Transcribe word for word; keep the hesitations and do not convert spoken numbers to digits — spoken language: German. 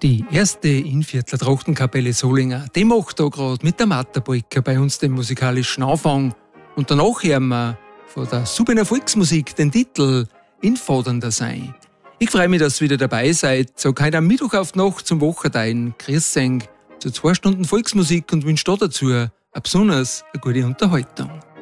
Die erste Innviertler Trochtenkapelle Solinger, die macht da gerade mit der Matterbrücke bei uns den musikalischen Anfang. Und danach hören wir von der Subener Volksmusik den Titel In Fordernder Sein. Ich freue mich, dass ihr wieder dabei seid. So heute am Mittwoch auf die Nacht zum Wochenteilen. Grüß euch zu zwei Stunden Volksmusik und wünsche da dazu eine besonders eine gute Unterhaltung.